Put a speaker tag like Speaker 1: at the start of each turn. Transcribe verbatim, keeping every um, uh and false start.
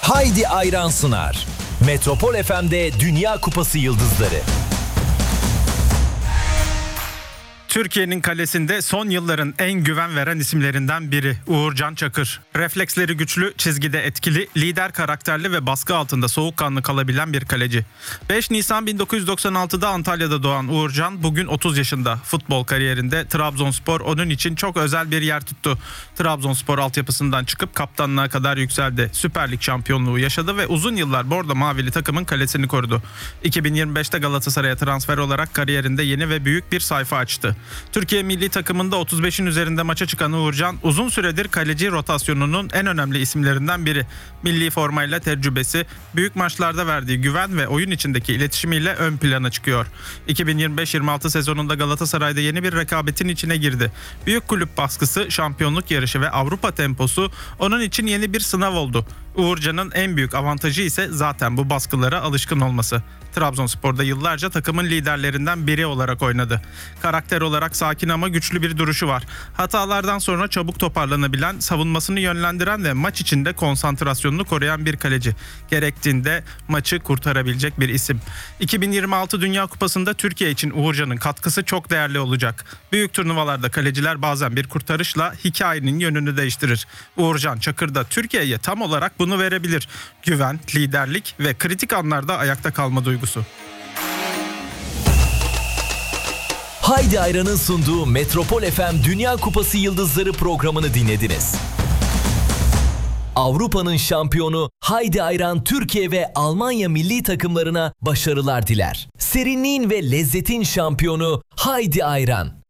Speaker 1: Haydi Ayran sunar. Metropol F M'de Dünya Kupası Yıldızları.
Speaker 2: Türkiye'nin kalesinde son yılların en güven veren isimlerinden biri Uğurcan Çakır. Refleksleri güçlü, çizgide etkili, lider karakterli ve baskı altında soğukkanlı kalabilen bir kaleci. beş Nisan bin dokuz yüz doksan altıda Antalya'da doğan Uğurcan bugün otuz yaşında. Futbol kariyerinde Trabzonspor onun için çok özel bir yer tuttu. Trabzonspor altyapısından çıkıp kaptanlığa kadar yükseldi. Süper Lig şampiyonluğu yaşadı ve uzun yıllar Bordo Mavili takımın kalesini korudu. iki bin yirmi beşte Galatasaray'a transfer olarak kariyerinde yeni ve büyük bir sayfa açtı. Türkiye milli takımında otuz beşin üzerinde maça çıkan Uğurcan uzun süredir kaleci rotasyonunun en önemli isimlerinden biri. Milli formayla tecrübesi, büyük maçlarda verdiği güven ve oyun içindeki iletişimiyle ön plana çıkıyor. iki bin yirmi beş yirmi altı sezonunda Galatasaray'da yeni bir rekabetin içine girdi. Büyük kulüp baskısı, şampiyonluk yarışı ve Avrupa temposu onun için yeni bir sınav oldu. Uğurcan'ın en büyük avantajı ise zaten bu baskılara alışkın olması. Trabzonspor'da yıllarca takımın liderlerinden biri olarak oynadı. Karakter olarak sakin ama güçlü bir duruşu var. Hatalardan sonra çabuk toparlanabilen, savunmasını yönlendiren ve maç içinde konsantrasyonunu koruyan bir kaleci. Gerektiğinde maçı kurtarabilecek bir isim. iki bin yirmi altı Dünya Kupası'nda Türkiye için Uğurcan'ın katkısı çok değerli olacak. Büyük turnuvalarda kaleciler bazen bir kurtarışla hikayenin yönünü değiştirir. Uğurcan Çakır da Türkiye'ye tam olarak bunu verebilir. Güven, liderlik ve kritik anlarda ayakta kalma duygusu.
Speaker 1: Haydi Ayran'ın sunduğu Metropol F M Dünya Kupası Yıldızları programını dinlediniz. Avrupa'nın şampiyonu Haydi Ayran Türkiye ve Almanya milli takımlarına başarılar diler. Serinliğin ve lezzetin şampiyonu Haydi Ayran.